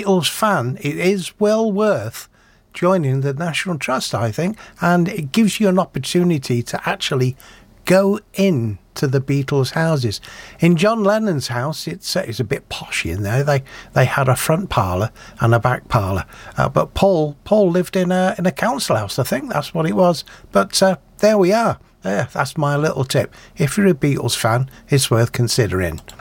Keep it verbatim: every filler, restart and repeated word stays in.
Beatles fan, it is well worth joining the National Trust, I think, and it gives you an opportunity to actually go in to the Beatles' houses. In John Lennon's house, it's, uh, it's a bit poshy in there. They they had a front parlour and a back parlour, uh, but Paul Paul lived in a in a council house. I think that's what it was. But uh, there we are. Yeah, that's my little tip. If you're a Beatles fan, it's worth considering.